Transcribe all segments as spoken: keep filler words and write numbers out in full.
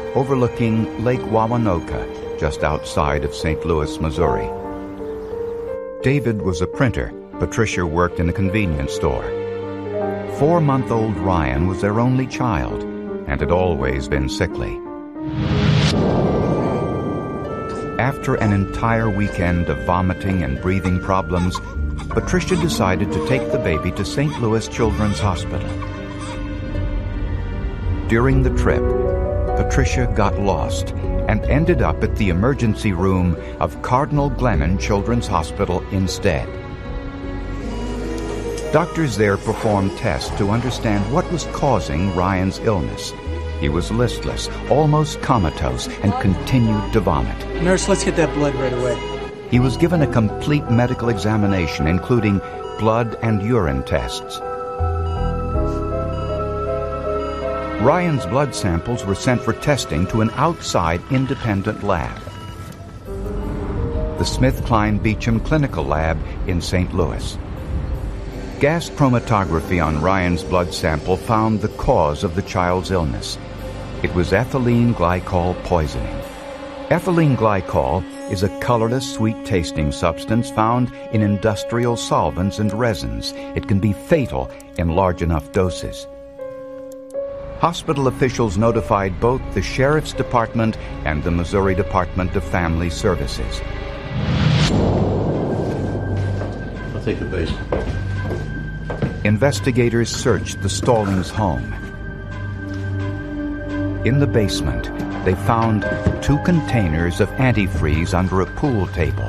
overlooking Lake Wawanoka, just outside of Saint Louis, Missouri. David was a printer. Patricia worked in a convenience store. Four-month-old Ryan was their only child and had always been sickly. After an entire weekend of vomiting and breathing problems, Patricia decided to take the baby to Saint Louis Children's Hospital. During the trip, Patricia got lost and ended up at the emergency room of Cardinal Glennon Children's Hospital instead. Doctors there performed tests to understand what was causing Ryan's illness. He was listless, almost comatose, and continued to vomit. Nurse, let's get that blood right away. He was given a complete medical examination, including blood and urine tests. Ryan's blood samples were sent for testing to an outside independent lab, the SmithKline Beecham Clinical Lab in Saint Louis. Gas chromatography on Ryan's blood sample found the cause of the child's illness. It was ethylene glycol poisoning. Ethylene glycol is a colorless, sweet-tasting substance found in industrial solvents and resins. It can be fatal in large enough doses. Hospital officials notified both the Sheriff's Department and the Missouri Department of Family Services. I'll take the basement. Investigators searched the Stallings home. In the basement, they found two containers of antifreeze under a pool table.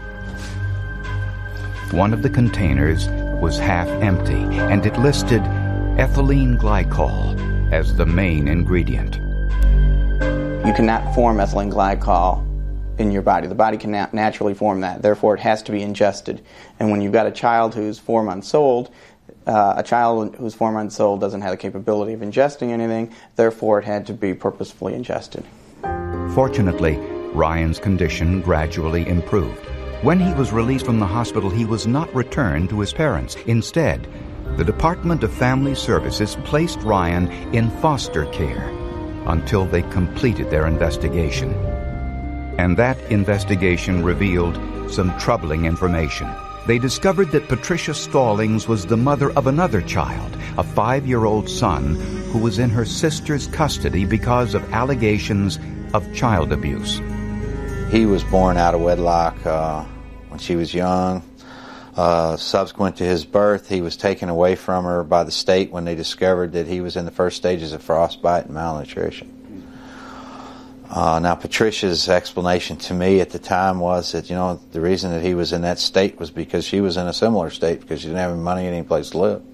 One of the containers was half empty, and it listed ethylene glycol as the main ingredient. You cannot form ethylene glycol in your body. The body cannot naturally form that. Therefore, it has to be ingested. And when you've got a child who's four months old, uh, a child who's four months old doesn't have the capability of ingesting anything. Therefore, it had to be purposefully ingested. Fortunately, Ryan's condition gradually improved. When he was released from the hospital, he was not returned to his parents. Instead, the Department of Family Services placed Ryan in foster care until they completed their investigation. And that investigation revealed some troubling information. They discovered that Patricia Stallings was the mother of another child, a five-year-old son, who was in her sister's custody because of allegations of child abuse. He was born out of wedlock uh, when she was young. Uh, subsequent to his birth, he was taken away from her by the state when they discovered that he was in the first stages of frostbite and malnutrition. Uh, now, Patricia's explanation to me at the time was that, you know, the reason that he was in that state was because she was in a similar state because she didn't have any money and any place to live.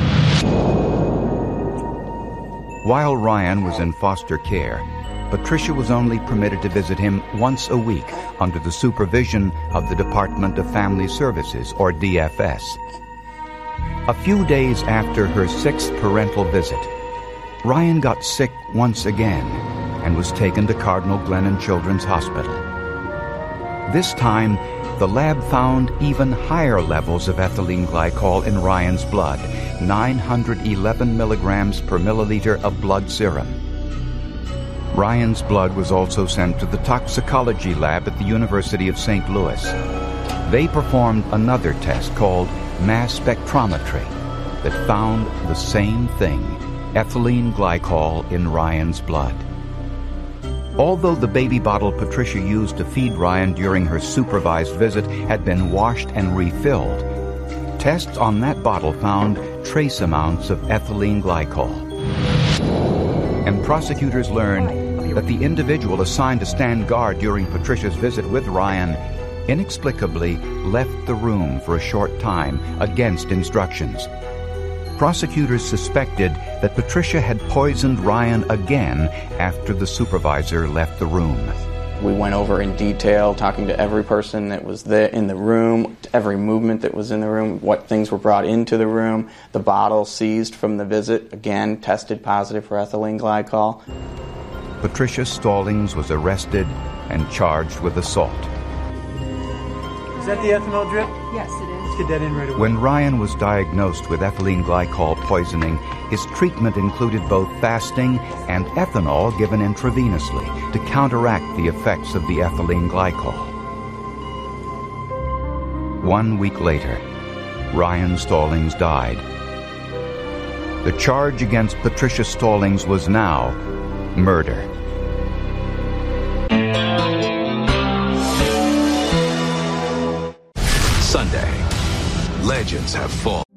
While Ryan was in foster care, Patricia was only permitted to visit him once a week under the supervision of the Department of Family Services, or D F S. A few days after her sixth parental visit, Ryan got sick once again and was taken to Cardinal Glennon Children's Hospital. This time, the lab found even higher levels of ethylene glycol in Ryan's blood, nine hundred eleven milligrams per milliliter of blood serum. Ryan's blood was also sent to the toxicology lab at the University of Saint Louis. They performed another test called mass spectrometry that found the same thing, ethylene glycol in Ryan's blood. Although the baby bottle Patricia used to feed Ryan during her supervised visit had been washed and refilled, tests on that bottle found trace amounts of ethylene glycol. And prosecutors learned that the individual assigned to stand guard during Patricia's visit with Ryan inexplicably left the room for a short time against instructions. Prosecutors suspected that Patricia had poisoned Ryan again after the supervisor left the room. We went over in detail, talking to every person that was there in the room, every movement that was in the room, what things were brought into the room. The bottle seized from the visit, again, tested positive for ethylene glycol. Patricia Stallings was arrested and charged with assault. Is that the ethanol drip? Yes, it is. Let's get that in right away. When Ryan was diagnosed with ethylene glycol poisoning, his treatment included both fasting and ethanol given intravenously to counteract the effects of the ethylene glycol. One week later, Ryan Stallings died. The charge against Patricia Stallings was now murder. Sunday, legends have fallen.